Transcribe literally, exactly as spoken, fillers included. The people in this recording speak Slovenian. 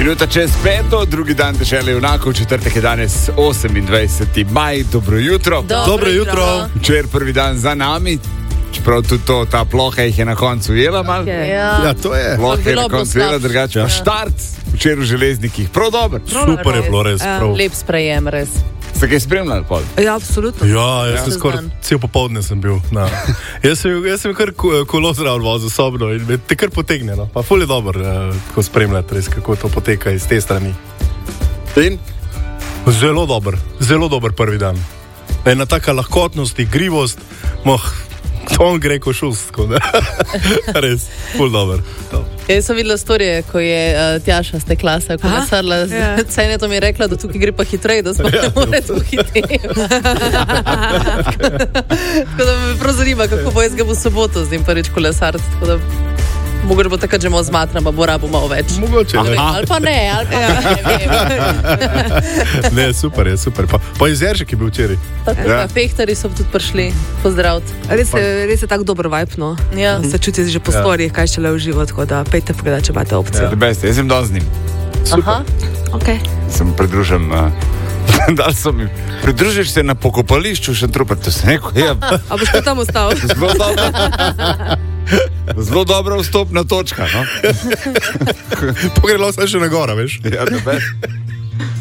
Minuta čez peto, drugi dan dežele junakov, četrtek je danes osemindvajseti maj, dobro jutro. Dobro, Dobro jutro. Včeraj prvi dan za nami, čeprav tudi to, ta ploha jih je na koncu jela malo. Okay. Ja, Ja. to je. Ploha je Bilo na bo koncu jela, slabše. drugače. Ja. Ja. Štart včeraj v železnikih, prav dober. Super je bilo res. Ja. Prav. Lep sprejem, res. Ste kaj spremljali pol? Ja, absolutno. Ja, jaz sem Ja. skoraj cel popoldne sem bil. Na. Jaz sem, jaz sem kar ko- kolo zraven vozil osobno in me te kar potegne. No. Pa ful je dobro, eh, ko spremljate res, kako to poteka iz te strani. In? Zelo dober, zelo dober prvi dan. Ena taka lahkotnost, igrivost, moh, on gre ko šust, tako da. Res, ful dober. Jaz sem videla storije, ko je uh, Tjaša z te klase kolesarila z Ja. Cenetom je rekla, da tukaj gre pa hitreje, da smo ne more tu hiteti. Tako da me prav zanima, kako bo jaz ga v soboto z njim prvič kolesariti. Tako da mogoče bo takrat že malo zmatran, pa bo rabo malo več. Mogoče, Ali, ne. ali pa ne, ali pa ne, ne vem. Ne, super je, super. Pa, pa Jezeršek je bil včeraj. Tako Ja. da, Pehtarji so tudi prišli pozdraviti. Res je, res je tako dober vibe, no. Ja. Se čuti že po Ja. storjih, kaj še le uživo, tako da pejte pogledati, če imate opcijo. Ja. Beste, jaz sem dal z njim. Aha. Okay. Sem pridružen. Uh, Dal so mi, pridružiš se na pokopališču še trupet, to se neko, ja, A boš pa tam ostal? zelo dobro. Zelo dobra vstopna točka, no? Pogrelo se še na gora, veš. Ja, da